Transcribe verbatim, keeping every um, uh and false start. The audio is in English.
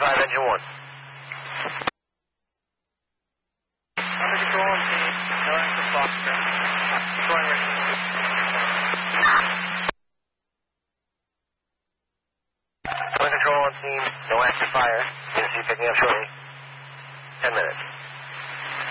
five, engine one. Under control on team. No active Foxtrot. Deploying ready. Under control on team. No active fire. You'll see you picking up shortly. Ten minutes.